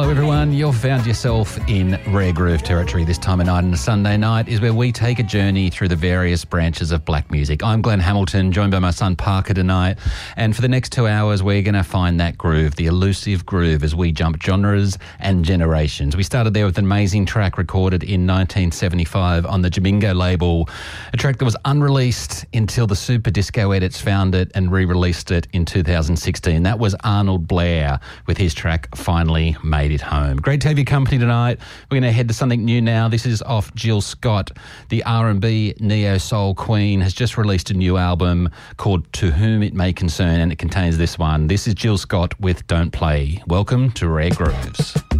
Hello everyone, you've found yourself in Rare Groove territory. This time of night on a Sunday night is where we take a journey through the various branches of black music. I'm Glenn Hamilton, joined by my son Parker tonight, and for the next 2 hours we're going to find that groove, the elusive groove, as we jump genres and generations. We started there with an amazing track recorded in 1975 on the Jamingo label, a track that was unreleased until the Super Disco Edits found it and re-released it in 2016. That was Arnold Blair with his track Finally Made It Home. Great to have your company tonight. We're going to head to something new now. This is off Jill Scott. The R&B neo-soul queen has just released a new album called To Whom It May Concern, and it contains this one. This is Jill Scott with Don't Play. Welcome to Rare Grooves.